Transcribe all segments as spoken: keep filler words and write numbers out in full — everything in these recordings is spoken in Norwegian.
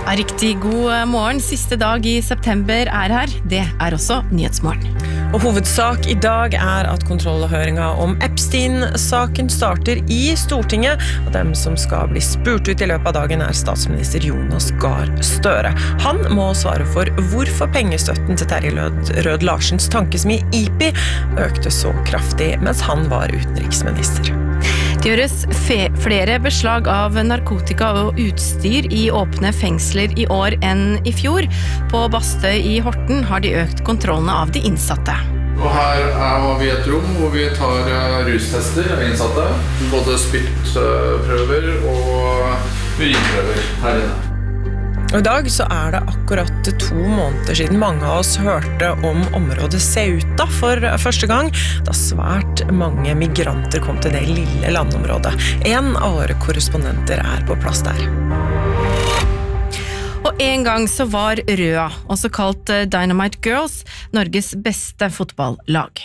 Ja, riktig god morgen. Siste dag i september er her. Det er også Nyhetsmorgen. Og hovedsak i dag er at kontrollhøringa om Epstein-saken starter i Stortinget, og dem som skal bli spurt ut i løpet av dagen er statsminister Jonas Gahr Støre. Han må svare for hvorfor pengestøtten til Terje Rød Larsens tankesmi I P I økte så kraftig mens han var utenriksminister. Det gjøres fe- flere beslag av narkotika og utstyr i åpne fengsler i år enn i fjor. På Bastøy i Horten har de økt kontrollene av de innsatte. Og her er vi et rom hvor vi tar rustester av innsatte, både spyttprøver og urinprøver her inne. Og I dag så er det akkurat to måneder siden mange av oss hørte om området Ceuta for første gang, da svært mange migranter kom til det lille landområdet. En av våre korrespondenter er på plass der. Og en gang så var Røa, også kalt Dynamite Girls, Norges beste fotballag.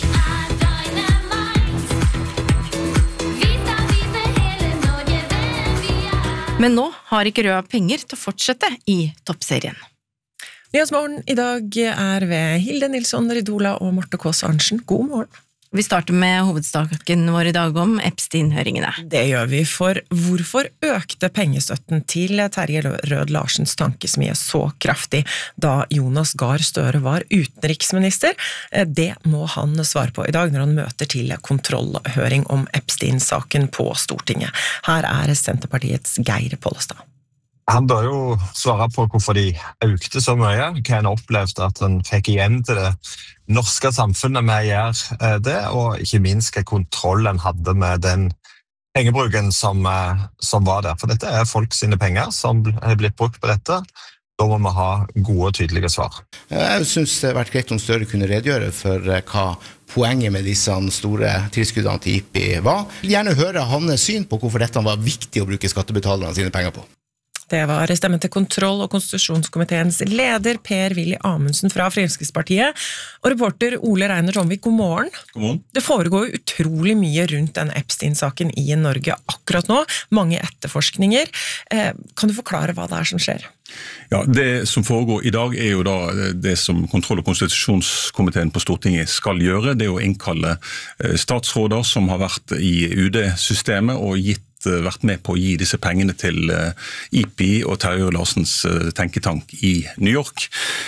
Men nå har ikke Røa penger til å fortsette i toppserien. Nyhetsmorgen I dag er ved Hilde Nilsson Ridola og Marte Kås Arntzen. God morgen. Vi starter med hovedstaken vår I dag om Epstein-høringene. Det gjør vi, for hvorfor økte pengestøtten til Terje Rød Larsens tankesmi så kraftig da Jonas Gahr Støre var utenriksminister? Det må han svare på I dag når han møter til kontrollhøring om Epstein-saken på Stortinget. Her er Senterpartiets Geir Pollestad. Han bør jo svare på hvorfor de økte så mye, hva han opplevde at han fikk igjen til det norske samfunnet med å gjøre det, og ikke minst hva kontroll han hadde med den pengebruken som, som var der. For dette er folk sine penger som er blitt brukt på dette. Da må vi ha gode og tydelige svar. Jeg synes det har vært greit om Støre kunne redegjøre for hva poenget med disse store tilskuddene til I P I var. Jeg vil gjerne høre hans syn på hvorfor dette var viktig å bruke skattebetalerne sine penger på. Det var stemmen til kontroll- og konstitusjonskomiteens leder Per-Willy Amundsen fra Fremskrittspartiet, og reporter Ole Reiner Tomvik, god morgen. God morgen. Det foregår jo utrolig mye rundt den Epstein-saken I Norge akkurat nå, mange etterforskninger. Kan du forklare hva det er som skjer? Ja, det som foregår I dag er jo da det som kontroll- og konstitusjonskomiteen på Stortinget skal gjøre, det er å innkalle statsråder som har vært I U D-systemet og gitt vært med på å gi disse pengene til I P I og Terje Larsens tenketank I New York.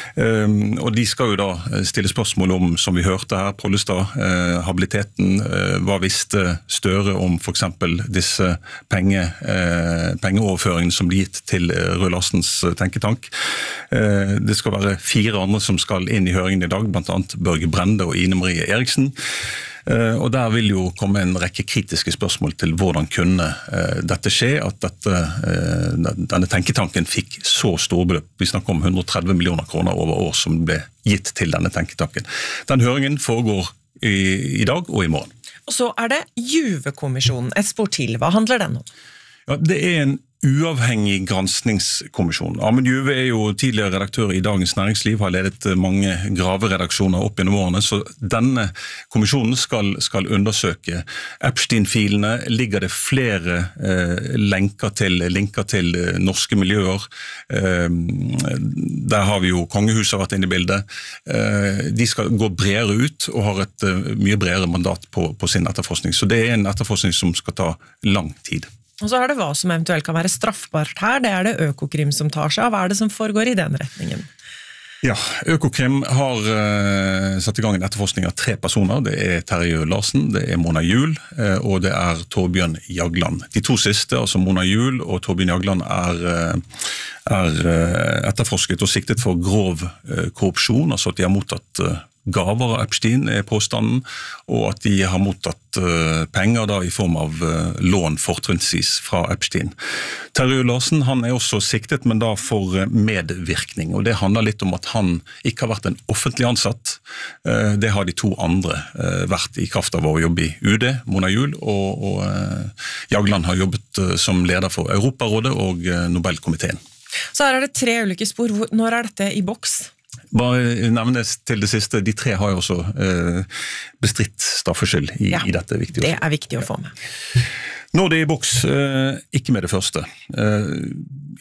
Og de skal jo da stille spørsmål om, som vi hørte her, Pollestad, habiliteten, hva visste Støre om for eksempel disse penge, pengeoverføringene som blir gitt til Rød Larsens tenketank. Det skal være fire andre som skal inn I høringen I dag, blant annet Børge Brende og Ine Marie Eriksen. Og der vil jo komme en rekke kritiske spørsmål til hvordan kunne dette skje, at dette, denne tenketanken fikk så stor beløp. Vi snakker om hundre og tretti millioner kroner over år som ble gitt til denne tenketanken. Den høringen foregår I, I dag og I morgen. Og så er det Juve-kommisjonen, et spor til. Hva handler den om? Ja, det er en uavhengig granskningskommisjon. Ahmed Juve er jo tidligere redaktør I Dagens Næringsliv, har ledet mange graveredaksjoner opp gjennom årene, så denne kommisjonen skal, skal undersøke Epstein-filene. Ligger det flere eh, lenker til, linker til eh, norske miljøer? Eh, der har vi jo kongehuset vært inne I bildet. Eh, de skal gå bredere ut og har et eh, mye bredere mandat på, på sin etterforskning. Så det er en etterforskning som skal ta lang tid. Og så er det hva som eventuelt kan være straffbart her, det er det Økokrim som tar seg av. Hva er det som foregår I den retningen? Ja, Økokrim har uh, satt I gang en etterforskning av tre personer. Det er Terje Larsen, det er Mona Juul, uh, og det er Torbjørn Jagland. De to siste, altså Mona Juul og Torbjørn Jagland, er, uh, er uh, etterforsket og siktet for grov uh, korrupsjon, altså at de har mottatt uh, gaver av Epstein er påstanden, og at de har mottatt uh, penger da, I form av uh, lån fortrinnsvis fra Epstein. Terje Larsen han er også siktet, men da for uh, medvirkning, og det handler litt om at han ikke har vært en offentlig ansatt. Uh, det har de to andre uh, vært I kraft av å jobbe I U D, Mona Juul, og, og uh, Jagland har jobbet uh, som leder for Europarådet og uh, Nobelkomiteen. Så her er det tre ulike spor. Når er dette I boks? Bare nevnes til det siste, de tre har jo også eh, bestridt straffskyld I, ja, I dette viktige. Det er viktig å få med. Når det er I boks, eh, ikke med det første. Eh,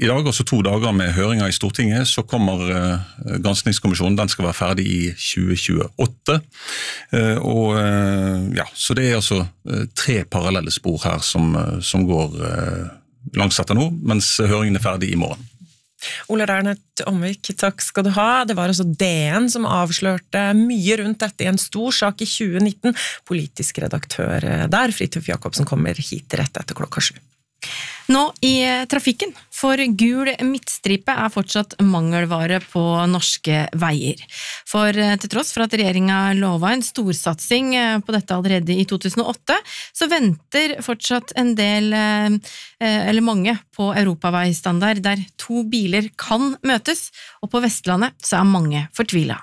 i dag, altså to dager med høringer i Stortinget, så kommer uh, granskningskommisjonen, den skal være ferdig i tjue tjueåtte. Uh, og uh, ja, så det er altså uh, tre parallelle spor her som, uh, som går uh, langs etter nå, mens høringen er ferdig i morgen. Ole Rernert Omvik, takk skal du ha. Det var altså D N som avslørte mye rundt dette i en stor sak i tjue nitten. Politisk redaktør der, Fridtjof Jacobsen, kommer hit rett etter klokka sju. Nå i trafikken, for gul midtstripe er fortsatt mangelvare på norske veier. For til tross for at regjeringen lovet en storsatsing på dette allerede i to tusen og åtte, så venter fortsatt en del, eller mange, på europaveistandard der to biler kan møtes, og på Vestlandet så er mange fortvilet.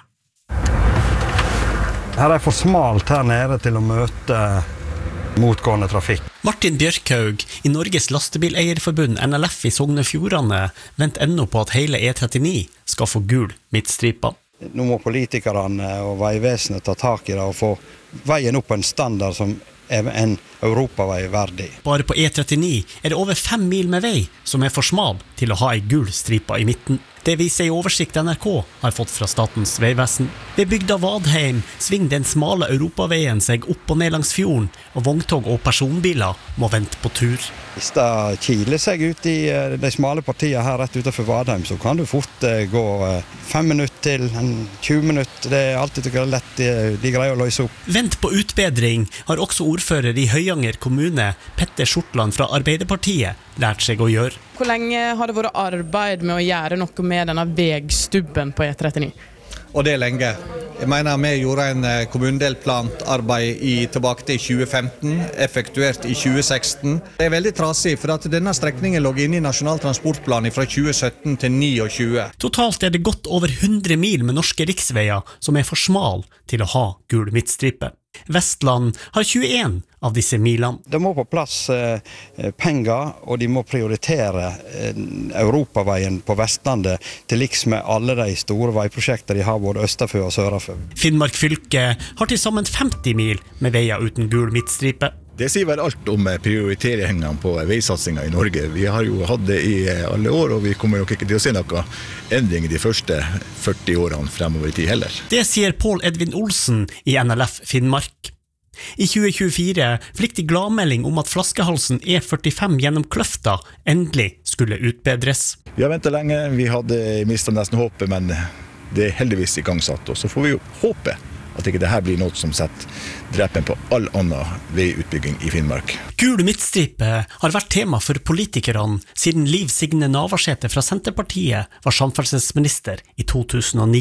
Her er for smalt her nede til å møte motgående trafikk. Martin Bjørkhaug i Norges lastebileierforbund N L F i Sogne Fjordane venter ennå på at hele E trettini skal få gul midtstripa. Nå må politikerne og veivesenet ta tak i det og få veien opp på en standard som er en europavei verdig. Bare på E trettini er det over fem mil med vei som er for smal til å ha en gul stripa i midten. Det viser en oversikt N R K har fått fra Statens veivesen. Ved bygda Vadheim svinger den smale europaveien seg opp og ned langs fjorden, og vogntog og personbiler må vente på tur. Hvis det kiler seg ut i de smale partiene her rett utenfor Vadheim, så kan du fort gå fem minutter til en tjue minutter. Det er alltid lett, de greier å løse opp. Vent på utbedring har også ordfører i Høyanger kommune, Petter Skjortland fra Arbeiderpartiet, lært seg å gjøre. Hvor lenge har det vært arbeid med å gjøre noe med denne vegstubben på E trettini? Og det er lenge. Jeg mener vi gjorde en kommunedelplanarbeid i, tilbake til tjue femten, effektuert i tjue seksten. Det er veldig trasig, for at denne strekningen lå inne i Nasjonal transportplan fra tjue sytten til tjuenio. Totalt er det godt over hundre mil med norske riksveier som er for smal til å ha gul midtstripe. Vestland har tjueen av disse milene. Det må på plass eh, penger, og de må prioritere eh, europaveien på Vestlandet til liks med alle de store veiprosjekter de har både østerfør og sørafør. Finnmark fylke har til sammen femti mil med veier uten gul midtstripe. Det sier vel alt om prioriteringene på veisatsingen i Norge. Vi har jo hatt det i alle år, og vi kommer jo ikke til å se noe endring de første førti årene fremover i tid heller. Det sier Pål Edvin Olsen i N L F Finnmark. I tjue tjuefire fikk de gladmelding om at flaskehalsen E førtifem gjennom Kløfta endelig skulle utbedres. Vi har ventet lenge, vi hadde mistet nesten håpet, men det er heldigvis i gang satt, og så får vi jo håpe at ikke det her blir noe som setter drepen på all annen veiutbygging i Finnmark. Gul midtstripe har vært tema for politikerne siden Liv Signe Navarsete fra Senterpartiet var samferdselsminister i to tusen og ni.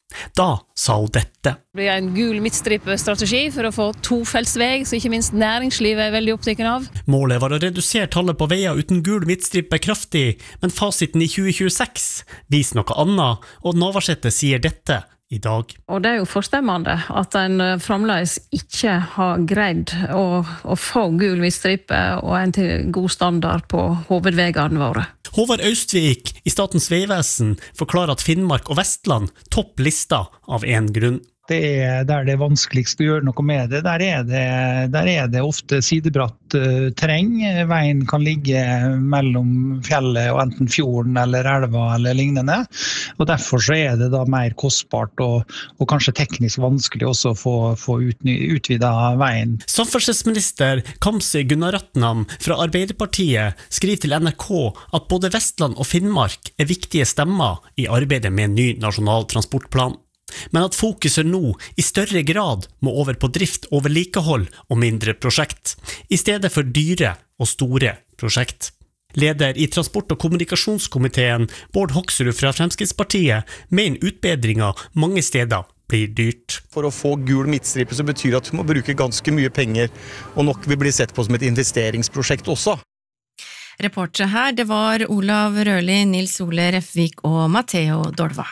Da sa hun dette. Det blir en gul midtstripe-strategi for å få tofeltsvei, så ikke minst næringslivet er veldig opptatt av. Målet var å redusere tallet på veier uten gul midtstripe kraftig, men fasiten i tjue tjueseks viser noe annet, og Navarsete sier dette i dag. Og det er jo forstemmende at en fremdeles ikke har greid å, å få gul midtstripe og en til god standard på hovedveiene våre. Håvard Austvik i Statens veivesen forklarer at Finnmark og Vestland topp lista av en grunn. Det er der det er vanskeligst å gjøre noe med det. Der er det, der er det ofte sidebratt uh, terreng. Veien kan ligge mellom fjellet og enten fjorden eller elva eller lignende. Og derfor så er det da mer kostbart og, og kanskje teknisk vanskelig også å få, få utvidet veien. Samferdselsminister Kamzy Gunaratnam fra Arbeiderpartiet skriver til N R K at både Vestland og Finnmark er viktige stemmer i arbeidet med en ny nasjonal transportplan. Men at fokuset nå i større grad må over på drift og vedlikehold og mindre prosjekt, i stedet for dyre og store prosjekt. Leder i Transport- og kommunikasjonskomiteen, Bård Hoksrud fra Fremskrittspartiet, mener utbedringer mange steder blir dyrt. For å få gul midtstripe så betyr det at du må bruke ganske mye penger, og nok vil bli sett på som et investeringsprosjekt også. Reportere her, det var Olav Rørli, Nils Ole Refvik og Matteo Dolva.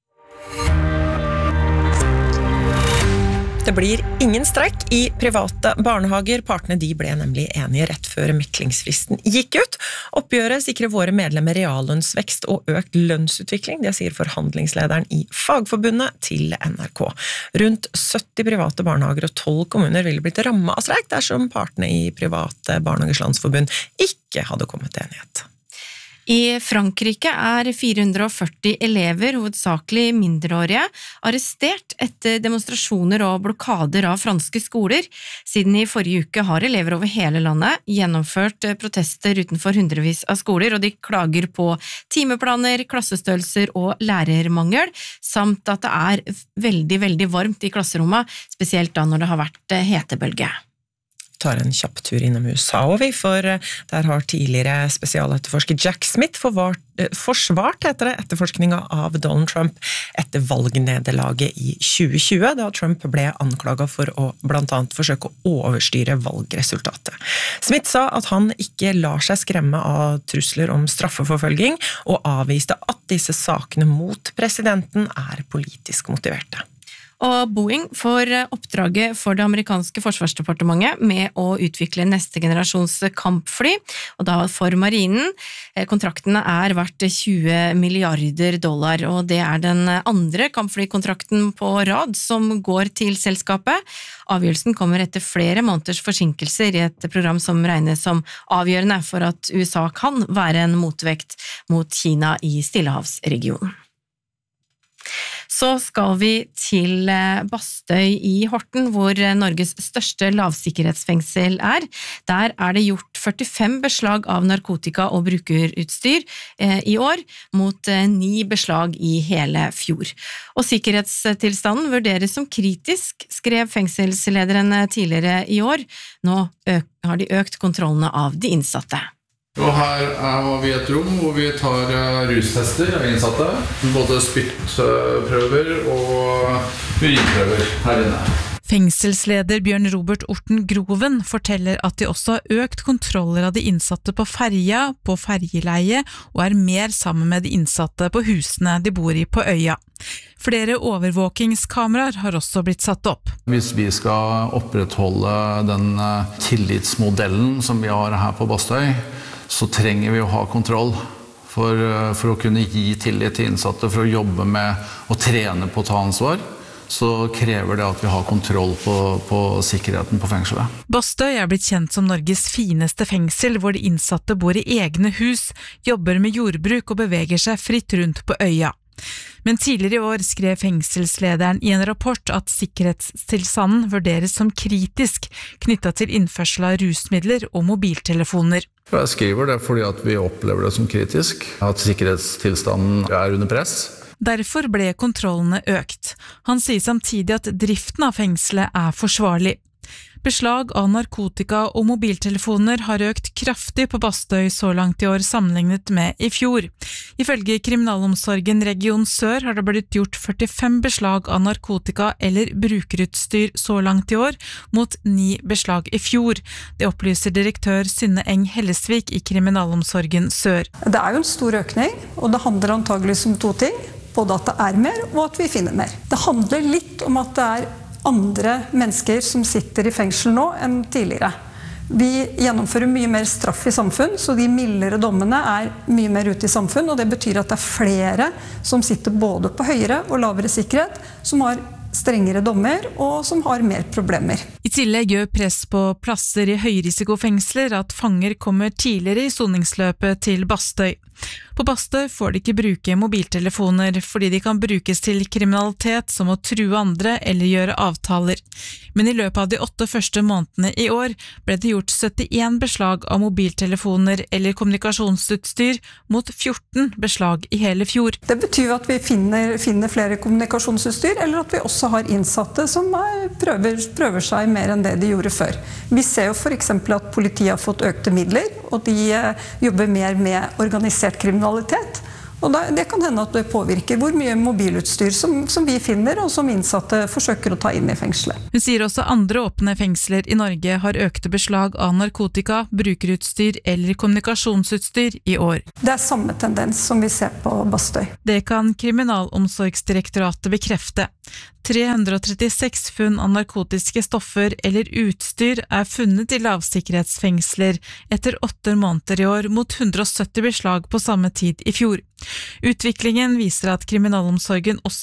Det blir ingen streik i private barnehager. Partene de ble nemlig enige rett før meklingsfristen gikk ut. Oppgjøret sikrer våre medlemmer reallønnsvekst og økt lønnsutvikling, det sier forhandlingslederen i Fagforbundet til N R K. Rundt sytti private barnehager og tolv kommuner ville blitt rammet av streik dersom partene i Private Barnehagers Landsforbund ikke hadde kommet til enighet. I Frankrike er fire hundre og førti elever, hovedsakelig mindreårige, arrestert etter demonstrasjoner og blokader av franske skoler. Siden i forrige uke har elever over hele landet gjennomført protester utenfor hundrevis av skoler, og de klager på timeplaner, klassestørrelser og lærermangel, samt at det er veldig, veldig varmt i klasserommet, spesielt da når det har vært hetebølge. Tar en kjapp tur innom U S A, og vi, for der har tidligere spesialetterforsker Jack Smith forvart, forsvart etter etterforskninga av Donald Trump etter valgnederlaget i tjue tjue, da Trump ble anklaget for å blant annet forsøke å overstyre valgresultatet. Smith sa at han ikke lar seg skremme av trusler om straffeforfølging, og avviste at disse sakene mot presidenten er politisk motiverte. Og Boeing får oppdraget for det amerikanske forsvarsdepartementet med å utvikle neste generasjons kampfly, og da for marinen. Kontraktene er verdt tjue milliarder dollar, og det er den andre kampflykontrakten på rad som går til selskapet. Avgjørelsen kommer etter flere måneders forsinkelser i et program som regnes som avgjørende for at U S A kan være en motvekt mot Kina i Stillehavsregionen. Så skal vi til Bastøy i Horten, hvor Norges største lavsikkerhetsfengsel er. Der er det gjort førtifem beslag av narkotika og brukerutstyr i år, mot ni beslag i hele fjor. Og sikkerhetstilstanden vurderes som kritisk, skrev fengselslederen tidligere i år. Nå har de økt kontrollene av de innsatte. Og her er vi et rom hvor vi tar rustester av innsatte, både spyttprøver og urinprøver her inne. Fengselsleder Bjørn Robert Orten Groven forteller at de også har økt kontroller av de innsatte på ferja, på ferjeleie, og er mer sammen med de innsatte på husene de bor i på øya. Flere overvåkingskameraer har også blitt satt opp. Hvis vi skal opprettholde den tillitsmodellen som vi har her på Bastøy, så trenger vi å ha kontroll for, for å kunne gi tillit til innsatte, for å jobbe med å trene på å ta ansvar. Så krever det at vi har kontroll på, på sikkerheten på fengselet. Bastøy er blitt kjent som Norges fineste fengsel, hvor de innsatte bor i egne hus, jobber med jordbruk og beveger seg fritt rundt på øya. Men tidligere i år skrev fengselslederen i en rapport at sikkerhetstilstanden vurderes som kritisk knyttet til innførsel av rusmidler og mobiltelefoner. Jeg skriver det fordi at vi opplever det som kritisk, at sikkerhetstilstanden er under press. Derfor ble kontrollene økt. Han sier samtidig at driften av fengselet er forsvarlig. Beslag av narkotika og mobiltelefoner har økt kraftig på Bastøy så langt i år sammenlignet med i fjor. Ifølge Kriminalomsorgen Region Sør har det blitt gjort førtifem beslag av narkotika eller brukerutstyr så langt i år, mot ni beslag i fjor. Det opplyser direktør Synne Eng Hellesvik i Kriminalomsorgen Sør. Det er jo en stor økning, og det handler antagelig om to ting. Både at det er mer, og at vi finner mer. Det handler litt om at det er andre mennesker som sitter i fengsel nå enn tidligere. Vi gjennomfører mye mer straff i samfunn, så de mildere dommene er mye mer ute i samfunn, og det betyr at det er flere som sitter både på høyere og lavere sikkerhet, som har strengere dommer og som har mer problemer. I tillegg gjør press på plasser i høyrisikofengsler at fanger kommer tidligere i soningsløpet til Bastøy. På Bastøy får de ikke bruke mobiltelefoner fordi de kan brukes til kriminalitet som å true andre eller gjøre avtaler. Men i løpet av de åtte første månedene i år ble det gjort syttien beslag av mobiltelefoner eller kommunikasjonsutstyr mot fjorten beslag i hele fjor. Det betyr at vi finner, finner flere kommunikasjonsutstyr, eller at vi også har innsatte som prøver, prøver seg mer enn det de gjorde før. Vi ser jo for eksempel at politiet har fått økte midler, og de jobber mer med organisert kriminalitet. Og det kan hende at det påvirker hvor mye mobilutstyr som, som vi finner, og som innsatte forsøker å ta inn i fengselet. Hun sier også andre åpne fengsler i Norge har økte beslag av narkotika, brukerutstyr eller kommunikasjonsutstyr i år. Det er samme tendens som vi ser på Bastøy. Det kan Kriminalomsorgsdirektoratet bekrefte. tre hundre og trettiseks funn av narkotiske stoffer eller utstyr er funnet i lavsikkerhetsfengsler etter åtte måneder i år mot hundre og sytti beslag på samme tid i fjor. Utviklingen viser at kriminalomsorgen også